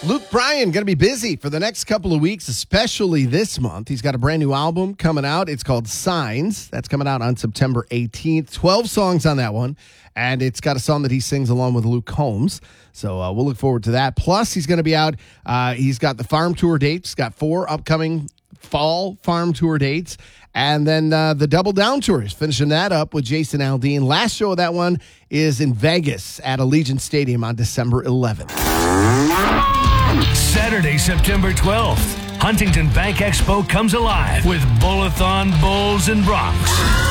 Luke Bryan going to be busy for the next couple of weeks, especially this month. He's got a brand new album coming out. It's called Signs. That's coming out on September 18th. 12 songs on that one. And it's got a song that he sings along with Luke Combs. So we'll look forward to that. Plus, he's going to be out. He's got the farm tour dates. He's got 4 upcoming fall farm tour dates. And then the Double Down Tour is finishing that up with Jason Aldean. Last show of that one is in Vegas at Allegiant Stadium on December 11th. Saturday, September 12th, Huntington Bank Expo comes alive with Bullathon Bulls and Broncs.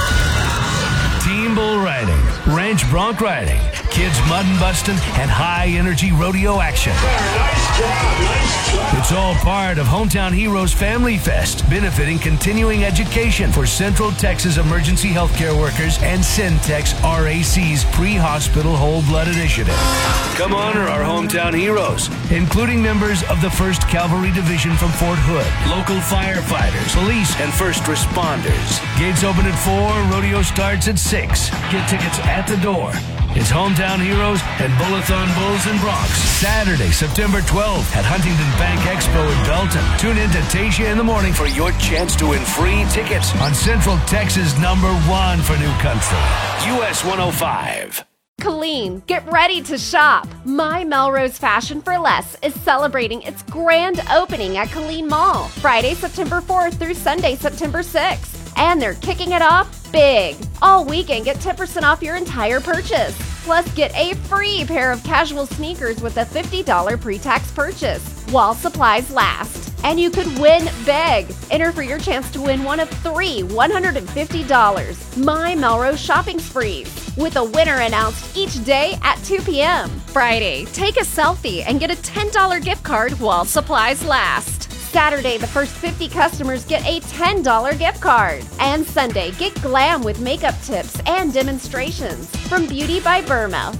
Team bull riding, ranch bronc riding, kids mud and busting, and high-energy rodeo action. Nice job. It's all part of Hometown Heroes Family Fest, benefiting continuing education for Central Texas Emergency Healthcare Workers and Centex RAC's Pre-Hospital Whole Blood Initiative. Come honor our Hometown Heroes, including members of the 1st Cavalry Division from Fort Hood, local firefighters, police, and first responders. Gates open at 4, rodeo starts at 6. Get tickets at the door. It's Hometown Heroes and Bullathon Bulls and Broncs. Saturday, September 12th at Huntington Bank Expo in Belton. Tune in to Tasia in the Morning for your chance to win free tickets on Central Texas #1 for New Country, US 105. Colleen, get ready to shop. My Melrose Fashion for Less is celebrating its grand opening at Colleen Mall, Friday, September 4th through Sunday, September 6th. And they're kicking it off big. All weekend, get 10% off your entire purchase. Plus, get a free pair of casual sneakers with a $50 pre-tax purchase while supplies last. And you could win big. Enter for your chance to win one of 3 $150 My Melrose shopping sprees, with a winner announced each day at 2 p.m. Friday, take a selfie and get a $10 gift card while supplies last. Saturday, the first 50 customers get a $10 gift card. And Sunday, get glam with makeup tips and demonstrations from Beauty by Burma,